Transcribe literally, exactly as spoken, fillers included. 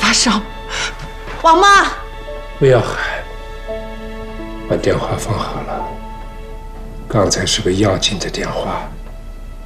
发烧。王妈， 不要喊，把电话放好了。刚才是个要紧的电话。